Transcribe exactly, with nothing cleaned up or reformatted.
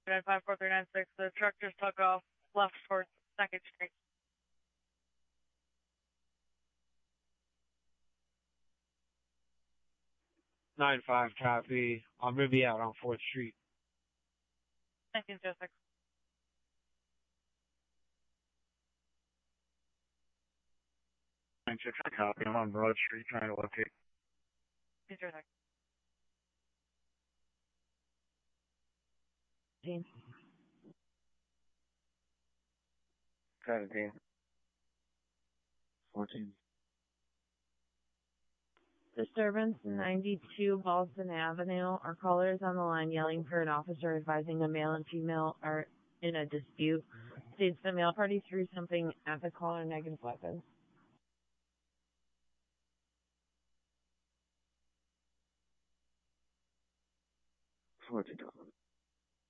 nine five four three nine six. The truck just took off left towards Second Street. nine five copy. I'm going to be out on fourth Street. nineteen oh six. nine six, I copy. I'm on Broad Street trying to locate. nineteen oh six. seventeen. fourteen. Disturbance ninety-two Boston Avenue. Our caller is on the line yelling for an officer advising a male and female are in a dispute. States the male party threw something at the caller, negative weapons. fourteen.